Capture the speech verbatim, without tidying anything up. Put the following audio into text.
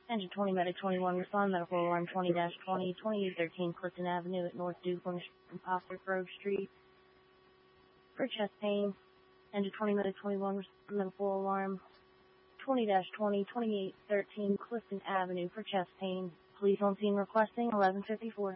Engine twenty, Medic twenty-one, respond, medical alarm twenty twenty, twenty-eight thirteen Clifton Avenue at North Duke, Imposter Grove Street. For chest pain, Engine twenty, Medic twenty-one, medical alarm twenty twenty, twenty-eight thirteen Clifton Avenue for chest pain. Police on scene requesting eleven fifty-four.